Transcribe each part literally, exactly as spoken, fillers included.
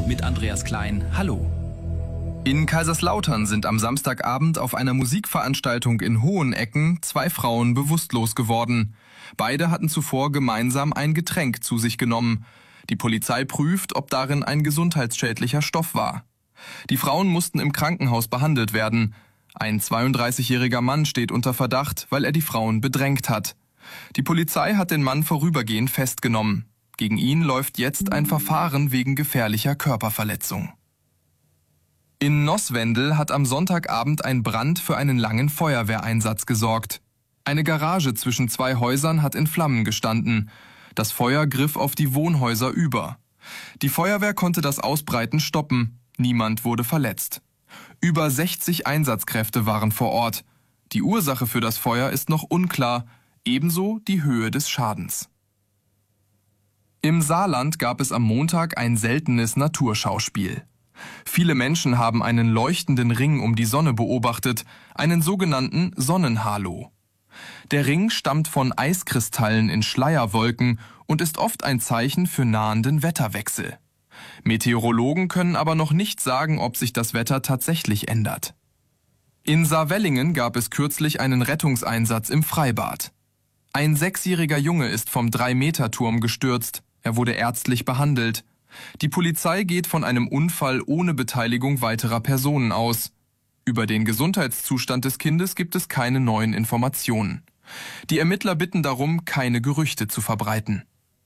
mit Andreas Klein. Hallo. In Kaiserslautern sind am Samstagabend auf einer Musikveranstaltung in Hohenecken zwei Frauen bewusstlos geworden. Beide hatten zuvor gemeinsam ein Getränk zu sich genommen. Die Polizei prüft, ob darin ein gesundheitsschädlicher Stoff war. Die Frauen mussten im Krankenhaus behandelt werden. Ein zweiunddreißigjähriger Mann steht unter Verdacht, weil er die Frauen bedrängt hat. Die Polizei hat den Mann vorübergehend festgenommen. Gegen ihn läuft jetzt ein Verfahren wegen gefährlicher Körperverletzung. In Nosswendel hat am Sonntagabend ein Brand für einen langen Feuerwehreinsatz gesorgt. Eine Garage zwischen zwei Häusern hat in Flammen gestanden. Das Feuer griff auf die Wohnhäuser über. Die Feuerwehr konnte das Ausbreiten stoppen. Niemand wurde verletzt. Über sechzig Einsatzkräfte waren vor Ort. Die Ursache für das Feuer ist noch unklar, ebenso die Höhe des Schadens. Im Saarland gab es am Montag ein seltenes Naturschauspiel. Viele Menschen haben einen leuchtenden Ring um die Sonne beobachtet, einen sogenannten Sonnenhalo. Der Ring stammt von Eiskristallen in Schleierwolken und ist oft ein Zeichen für nahenden Wetterwechsel. Meteorologen können aber noch nicht sagen, ob sich das Wetter tatsächlich ändert. In Saarwellingen gab es kürzlich einen Rettungseinsatz im Freibad. Ein sechsjähriger Junge ist vom drei-Meter-Turm gestürzt. Er wurde ärztlich behandelt. Die Polizei geht von einem Unfall ohne Beteiligung weiterer Personen aus. Über den Gesundheitszustand des Kindes gibt es keine neuen Informationen. Die Ermittler bitten darum, keine Gerüchte zu verbreiten.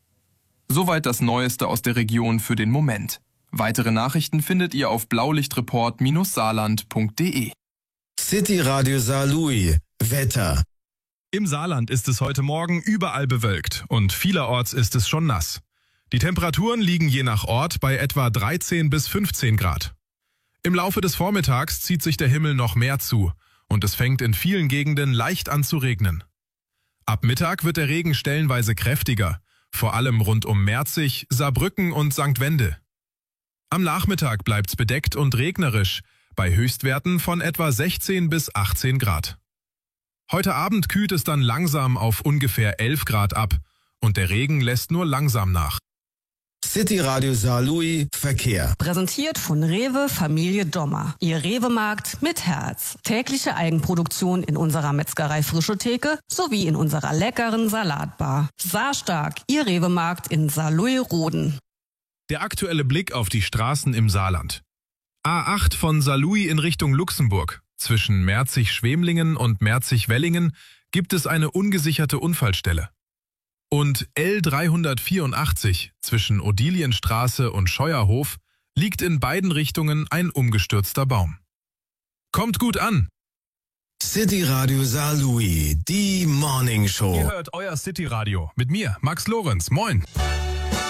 Soweit das Neueste aus der Region für den Moment. Weitere Nachrichten findet ihr auf blaulichtreport Saarland punkt de. City Radio Saarlouis. Wetter. Im Saarland ist es heute Morgen überall bewölkt und vielerorts ist es schon nass. Die Temperaturen liegen je nach Ort bei etwa dreizehn bis fünfzehn Grad. Im Laufe des Vormittags zieht sich der Himmel noch mehr zu und es fängt in vielen Gegenden leicht an zu regnen. Ab Mittag wird der Regen stellenweise kräftiger, vor allem rund um Merzig, Saarbrücken und Sankt Wende. Am Nachmittag bleibt's bedeckt und regnerisch, bei Höchstwerten von etwa sechzehn bis achtzehn Grad. Heute Abend kühlt es dann langsam auf ungefähr elf Grad ab und der Regen lässt nur langsam nach. City Radio Saarlouis Verkehr. Präsentiert von Rewe Familie Dommer. Ihr Rewe-Markt mit Herz. Tägliche Eigenproduktion in unserer Metzgerei Frischetheke sowie in unserer leckeren Salatbar. Saarstark, Ihr Rewe-Markt in Saarlouis-Roden. Der aktuelle Blick auf die Straßen im Saarland. A acht von Saarlouis in Richtung Luxemburg. Zwischen Merzig-Schwemlingen und Merzig-Wellingen gibt es eine ungesicherte Unfallstelle. Und L dreihundertvierundachtzig zwischen Odilienstraße und Scheuerhof liegt in beiden Richtungen ein umgestürzter Baum. Kommt gut an! City Radio Saarlouis, die Morning Show. Ihr hört euer City Radio mit mir, Max Lorenz. Moin!